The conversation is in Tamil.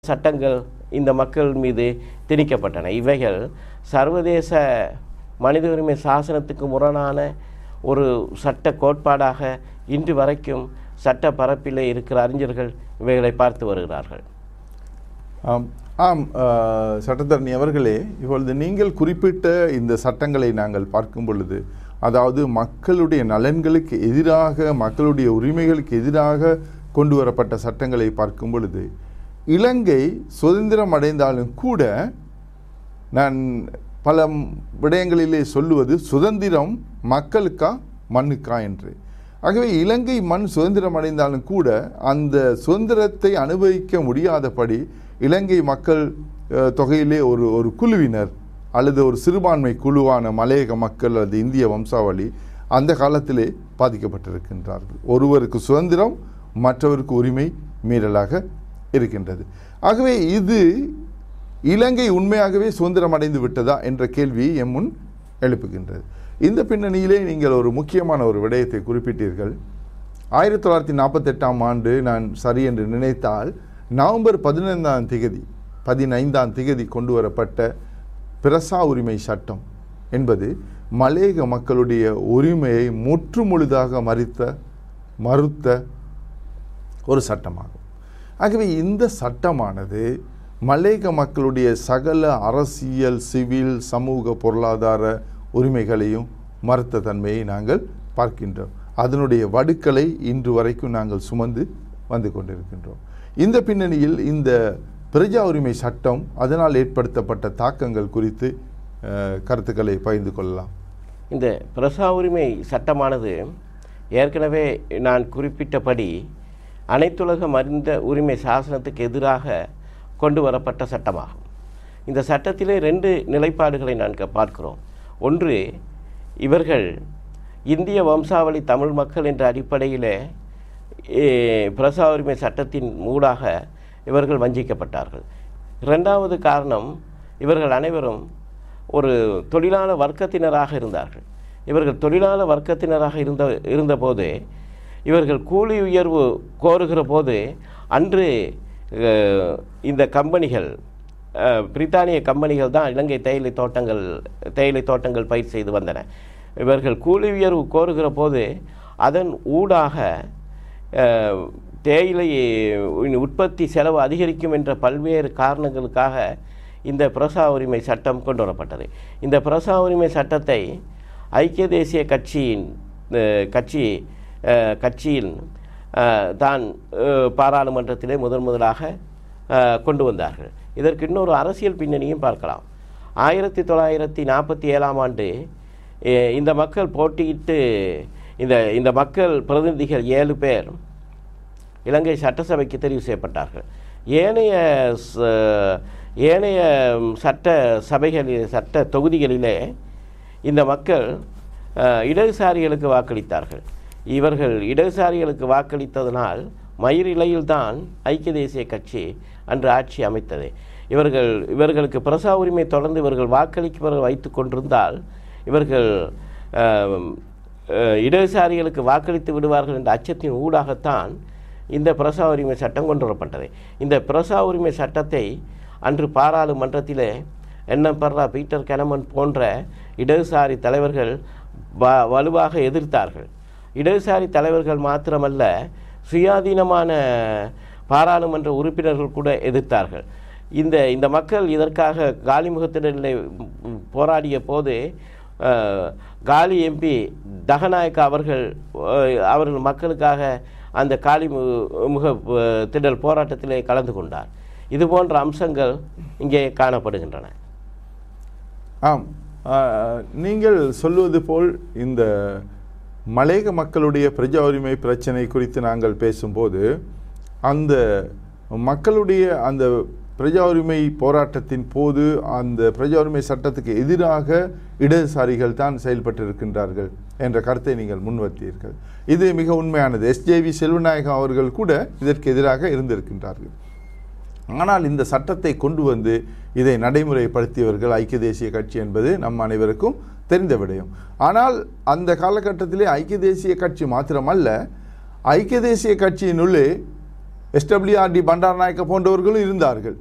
சட்டங்கள் இந்த மக்கள் மீது திணிக்கப்பட்டன. இவைகள் சர்வதேச மனித உரிமை சாசனத்துக்கு முரணான ஒரு சட்ட கோட்பாடாக இன்று வரைக்கும் சட்ட பரப்பிலே இருக்கிற அறிஞர்கள் இவைகளை பார்த்து வருகிறார்கள். ஆம் சட்டத்தரணி அவர்களே, இப்பொழுது நீங்கள் குறிப்பிட்ட இந்த சட்டங்களை நாங்கள் பார்க்கும் பொழுது, அதாவது மக்களுடைய நலன்களுக்கு எதிராக, மக்களுடைய உரிமைகளுக்கு எதிராக கொண்டு வரப்பட்ட சட்டங்களை பார்க்கும் பொழுது, இலங்கை சுதந்திரம் அடைந்தாலும் கூட நான் பல விடயங்களிலே சொல்லுவது சுதந்திரம் மக்களுக்கா மண்ணுக்கா என்று. ஆகவே இலங்கை மண் சுதந்திரம் அடைந்தாலும் கூட அந்த சுதந்திரத்தை அனுபவிக்க முடியாதபடி இலங்கை மக்கள் தொகையிலே ஒரு குழுவினர் அல்லது ஒரு சிறுபான்மை குழுவான மலையக மக்கள் அல்லது இந்திய வம்சாவளி அந்த காலத்திலே பாதிக்கப்பட்டிருக்கின்றார்கள். ஒருவருக்கு சுதந்திரம், மற்றவருக்கு உரிமை மீறலாக இருக்கின்றது. ஆகவே இது இலங்கை உண்மையாகவே சுதந்திரம் அடைந்து விட்டதா என்ற கேள்வியை எம் முன் எழுப்புகின்றது. இந்த பின்னணியிலே நீங்கள் ஒரு முக்கியமான ஒரு விடயத்தை குறிப்பிட்டீர்கள். 1948ஆம் ஆண்டு, நான் சரி என்று நினைத்தால், நவம்பர் 15ஆம் திகதி கொண்டு வரப்பட்ட பிரசா உரிமை சட்டம் என்பது மலையக மக்களுடைய உரிமையை முற்றுமுழுதாக மறுத்த ஒரு சட்டமாகும். ஆகவே இந்த சட்டமானது மலையக மக்களுடைய சகல அரசியல், சிவில், சமூக, பொருளாதார உரிமைகளையும் மறுத்த தன்மையை நாங்கள் பார்க்கின்றோம். அதனுடைய வடுக்களை இன்று வரைக்கும் நாங்கள் சுமந்து வந்து கொண்டிருக்கின்றோம். இந்த பின்னணியில் இந்த பிரஜா உரிமை சட்டம், அதனால் ஏற்படுத்தப்பட்ட தாக்கங்கள் குறித்து கருத்துக்களை பகிர்ந்து கொள்ளலாம். இந்த பிரசா உரிமை சட்டமானது ஏற்கனவே நான் குறிப்பிட்டபடி அனைத்துலக மனித உரிமை சாசனத்துக்கு எதிராக கொண்டு வரப்பட்ட சட்டமாகும். இந்த சட்டத்திலே 2 நிலைப்பாடுகளை நான் பார்க்கிறோம். ஒன்று, இவர்கள் இந்திய வம்சாவளி தமிழ் மக்கள் என்ற அடிப்படையிலே பிரசா உரிமை சட்டத்தின் ஊடாக இவர்கள் வஞ்சிக்கப்பட்டார்கள். 2வது காரணம், இவர்கள் அனைவரும் ஒரு தொழிலாளர் வர்க்கத்தினராக இருந்தார்கள். இவர்கள் தொழிலாளர் வர்க்கத்தினராக இருந்தபோது இவர்கள் கூலி உயர்வு கோருகிற போது அன்று இந்த கம்பெனிகள், பிரித்தானிய கம்பெனிகள் தான் இலங்கை தேயிலை தோட்டங்கள் பயிர் செய்து வந்தன. இவர்கள் கூலி உயர்வு கோருகிற போது அதன் ஊடாக தேயிலை உற்பத்தி செலவு அதிகரிக்கும் என்ற பல்வேறு காரணங்களுக்காக இந்த பிரசா உரிமை சட்டம் கொண்டு வரப்பட்டது. இந்த பிரசா உரிமை சட்டத்தை ஐக்கிய தேசிய கட்சியின் தான் பாராளுமன்றத்திலே முதலாக கொண்டு வந்தார்கள். இதற்கு இன்னொரு அரசியல் பின்னணியும் பார்க்கலாம். 1947ஆம் ஆண்டு இந்த மக்கள் போட்டியிட்டு இந்த மக்கள் பிரதிநிதிகள் 7 பேர் இலங்கை சட்டசபைக்கு தெரிவு செய்யப்பட்டார்கள். ஏனைய சட்ட தொகுதிகளிலே இந்த மக்கள் இடதுசாரிகளுக்கு வாக்களித்தார்கள். இவர்கள் இடதுசாரிகளுக்கு வாக்களித்ததனால் மயிரிழையில்தான் ஐக்கிய தேசிய கட்சி அன்று ஆட்சி அமைத்தது. இவர்களுக்கு பிரசா உரிமை தொடர்ந்து இவர்கள் வாக்களிப்பவர்கள் வைத்து கொண்டிருந்தால் இவர்கள் இடதுசாரிகளுக்கு வாக்களித்து விடுவார்கள் என்ற அச்சத்தின் ஊடாகத்தான் இந்த பிரசா உரிமை சட்டம் கொண்டு வரப்பட்டது. இந்த பிரசா உரிமை சட்டத்தை அன்று பாராளுமன்றத்திலே என்எம் பீட்டர் கெனமன் போன்ற இடதுசாரி தலைவர்கள் வலுவாக எதிர்த்தார்கள். இடதுசாரி தலைவர்கள் மாத்திரமல்ல, சுயாதீனமான பாராளுமன்ற உறுப்பினர்கள் கூட எதிர்த்தார்கள். இந்த மக்கள் இதற்காக காலிமுகத்தினரில் போராடிய போது காலி எம்பி தகநாயக்கா அவர்கள் மக்களுக்காக அந்த காலிமுக திடல் போராட்டத்திலே கலந்து கொண்டார். இது போன்ற அம்சங்கள் இங்கே காணப்படுகின்றன. ஆம், நீங்கள் சொல்வது போல் இந்த மலையக மக்களுடைய பிரஜா உரிமை பிரச்சனை குறித்து நாங்கள் பேசும்போது, அந்த மக்களுடைய அந்த பிரஜா உரிமை போராட்டத்தின் போது அந்த பிரஜா உரிமை சட்டத்துக்கு எதிராக இடதுசாரிகள் தான் செயல்பட்டிருக்கின்றார்கள் என்ற கருத்தை நீங்கள் முன்வைத்தீர்கள். இது மிக உண்மையானது. எஸ்ஜேவி செல்வநாயகம் அவர்கள் கூட இதற்கு எதிராக இருந்திருக்கின்றார்கள். ஆனால் இந்த சட்டத்தை கொண்டு வந்து இதை நடைமுறைப்படுத்தியவர்கள் ஐக்கிய தேசிய கட்சி என்பது நம் அனைவருக்கும் தெரிந்த விடயம். ஆனால் அந்த காலகட்டத்திலே ஐக்கிய தேசிய கட்சி மாத்திரமல்ல, ஐக்கிய தேசிய கட்சியினுள்ளே SWRD பண்டாரநாயக்க போன்றவர்களும் இருந்தார்கள்.